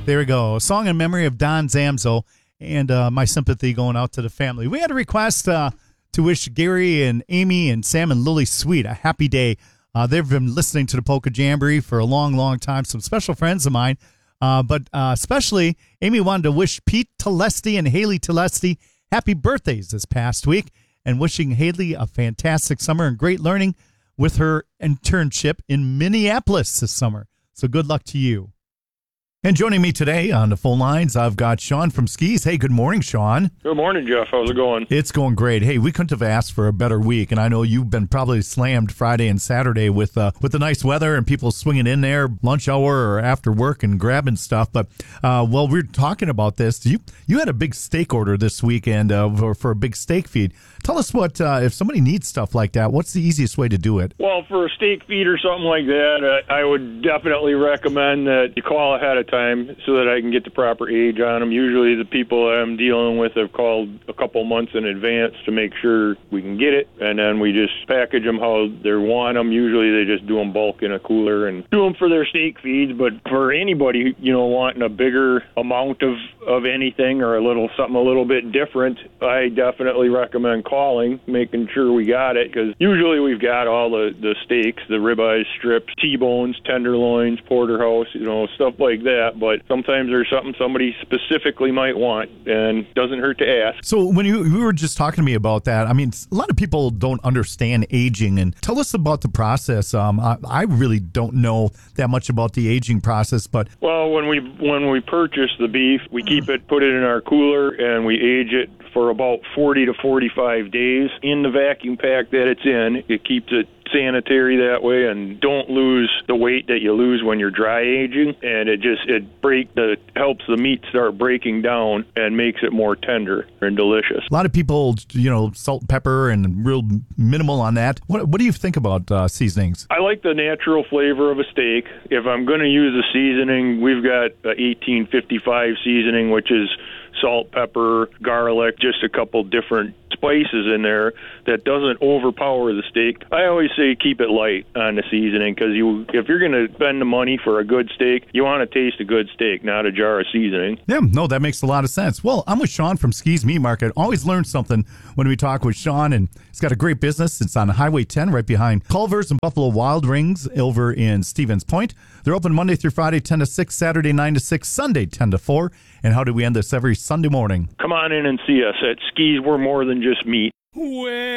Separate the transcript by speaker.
Speaker 1: There we go. A song in memory of Don Zamzo, and my sympathy going out to the family. We had a request to wish Gary and Amy and Sam and Lily Sweet a happy day. They've been listening to the Polka Jamboree for a long, long time. Some special friends of mine, but especially Amy wanted to wish Pete Telesti and Haley Telesti happy birthdays this past week, and wishing Haley a fantastic summer and great learning with her internship in Minneapolis this summer. So good luck to you. And joining me today on the phone lines, I've got Sean from Skis. Hey, good morning, Sean.
Speaker 2: Good morning, Jeff. How's it going?
Speaker 1: It's going great. Hey, we couldn't have asked for a better week, and I know you've been probably slammed Friday and Saturday with the nice weather and people swinging in there lunch hour or after work and grabbing stuff. But while we're talking about this, you had a big steak order this weekend for a big steak feed. Tell us what if somebody needs stuff like that, what's the easiest way to do it?
Speaker 2: Well, for a steak feed or something like that, I would definitely recommend that you call ahead of time so that I can get the proper age on them. Usually the people I'm dealing with have called a couple months in advance to make sure we can get it, and then we just package them how they want them. Usually they just do them bulk in a cooler and do them for their steak feeds, but for anybody, wanting a bigger amount of anything or something a little bit different, I definitely recommend calling, making sure we got it, because usually we've got all the steaks, the ribeyes, strips, T-bones, tenderloins, porterhouse, stuff like that. But sometimes there's something somebody specifically might want, and doesn't hurt to ask.
Speaker 1: So when you were just talking to me about that, I mean, a lot of people don't understand aging, and tell us about the process. I really don't know that much about the aging process, but
Speaker 2: well, when we purchase the beef, we keep it, put it in our cooler, and we age it for about 40 to 45 days in the vacuum pack that it's in. It keeps it sanitary that way, and don't lose the weight that you lose when you're dry aging, and it helps the meat start breaking down and makes it more tender and delicious.
Speaker 1: A lot of people, salt, pepper, and real minimal on that. What do you think about seasonings?
Speaker 2: I like the natural flavor of a steak. If I'm going to use a seasoning, we've got 1855 seasoning, which is salt, pepper, garlic, just a couple different spices in there that doesn't overpower the steak. I always say keep it light on the seasoning, because if you're going to spend the money for a good steak, you want to taste a good steak, not a jar of seasoning.
Speaker 1: Yeah, no, that makes a lot of sense. Well, I'm with Sean from Skis Meat Market. Always learn something when we talk with Sean, and he's got a great business. It's on Highway 10 right behind Culver's and Buffalo Wild Rings over in Stevens Point. They're open Monday through Friday, 10 to 6, Saturday, 9 to 6, Sunday, 10 to 4. And how do we end this every Sunday morning?
Speaker 2: Come on in and see us. At Skis, we're more than just meat.